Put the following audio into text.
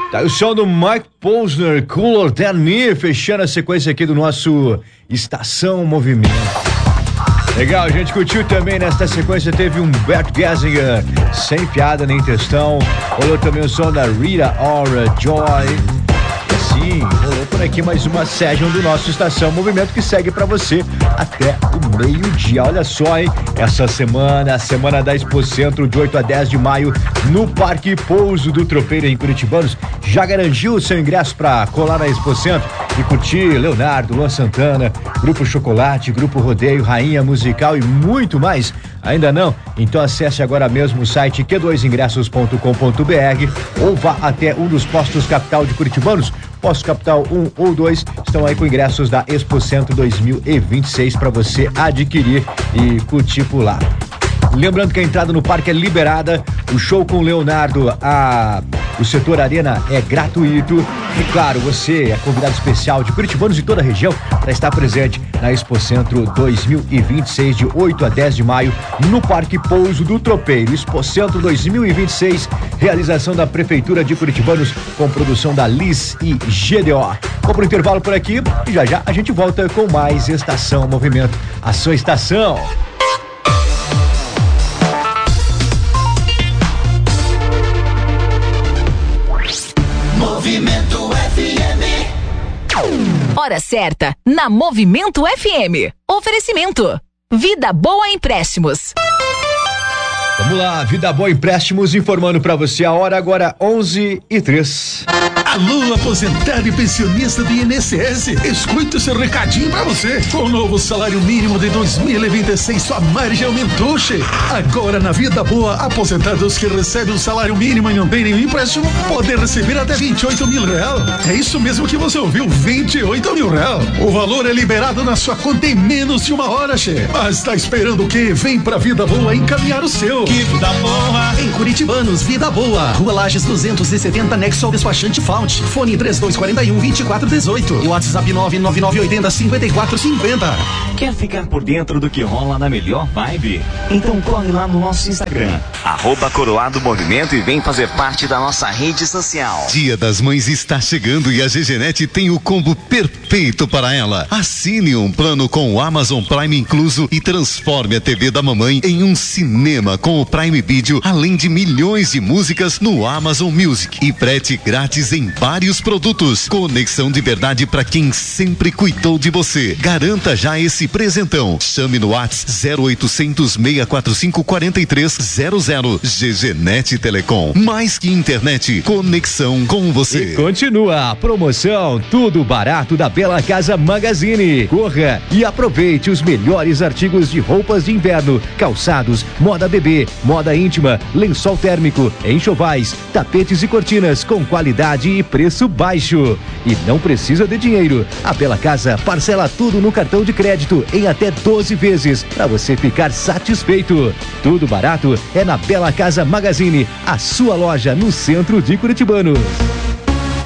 Tá o som do Mike Posner, Cooler Than Me, fechando a sequência aqui do nosso Estação Movimento. Legal, a gente curtiu também nesta sequência, teve um Bert Gessinger, Sem Piada Nem Textão. Rolou também o som da Rita Ora Joy. Sim, rolou por aqui mais uma session do nosso Estação Movimento que segue pra você até o meio-dia. Olha só, hein? Essa semana, a semana da Expo Centro, de 8 a 10 de maio, no Parque Pouso do Tropeiro, em Curitibanos. Já garantiu o seu ingresso pra colar na Expo Centro e curtir Leonardo, Luan Santana, Grupo Chocolate, Grupo Rodeio, Rainha Musical e muito mais? Ainda não? Então acesse agora mesmo o site q2ingressos.com.br ou vá até um dos postos capital de Curitibanos. Posto Capital 1 ou 2 estão aí com ingressos da Expo Centro 2026 para você adquirir e curtir por lá. Lembrando que a entrada no parque é liberada, o show com o Leonardo, o setor arena é gratuito e claro, você é convidado especial de curitibanos de toda a região para estar presente na Expo Centro 2026 de 8 a 10 de maio no Parque Pouso do Tropeiro. Expo Centro 2026, realização da Prefeitura de Curitibanos com produção da LIS e GDO. Vou pro intervalo por aqui e já a gente volta com mais Estação Movimento, a sua estação. Movimento FM. Hora certa na Movimento FM. Oferecimento Vida Boa Empréstimos. Vamos lá, Vida Boa Empréstimos informando pra você a hora agora 11h03. Alô, aposentado e pensionista do INSS, escuta esse recadinho pra você. Com o novo salário mínimo de 2026, sua margem aumentou, che. Agora na Vida Boa, aposentados que recebem o salário mínimo e não tem nenhum empréstimo, podem receber até 28 mil real. É isso mesmo que você ouviu, 28 mil real. O valor é liberado na sua conta em menos de uma hora, che. Mas tá esperando o quê? Vem pra Vida Boa encaminhar o seu. Que Vida Boa. Em Curitibanos, Vida Boa. Rua Lages 270, anexo ao despachante Faunt. Fone 3241-2418 e WhatsApp 99980-5450. Quer ficar por dentro do que rola na melhor vibe? Então corre lá no nosso Instagram, @Coroado Movimento, e vem fazer parte da nossa rede social. Dia das Mães está chegando e a GGNet tem o combo perfeito para ela. Assine um plano com o Amazon Prime incluso e transforme a TV da mamãe em um cinema com o Prime Video, além de milhões de músicas no Amazon Music e frete grátis em vários produtos. Conexão de verdade para quem sempre cuidou de você. Garanta já esse presentão. Chame no WhatsApp 0800 645 4300. GGNet Telecom. Mais que internet, conexão com você. E continua a promoção Tudo Barato da Bela Casa Magazine. Corra e aproveite os melhores artigos de roupas de inverno, calçados, moda bebê, moda íntima, lençol térmico, enxovais, tapetes e cortinas com qualidade e preço baixo. E não precisa de dinheiro. A Bela Casa parcela tudo no cartão de crédito em até 12 vezes para você ficar satisfeito. Tudo barato é na Bela Casa Magazine, a sua loja no centro de Curitibanos.